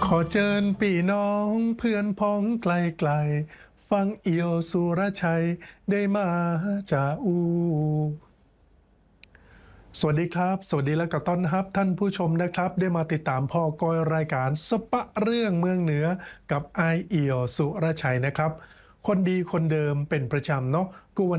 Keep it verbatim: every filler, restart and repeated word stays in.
ขอเชิญพี่น้องเพื่อนพ้องไกลๆฟังเอี่ยวสุรชัยได้มาจาอูสวัสดีครับสวัสดีและก็ต้อนรับท่านผู้ชมนะครับได้มาติดตามพ่อกอยรายการสปะเรื่องเมืองเหนือกับไอเอี่ยวสุรชัยนะครับคนดีคนเดิมเป็นประจำเนาะกูวัน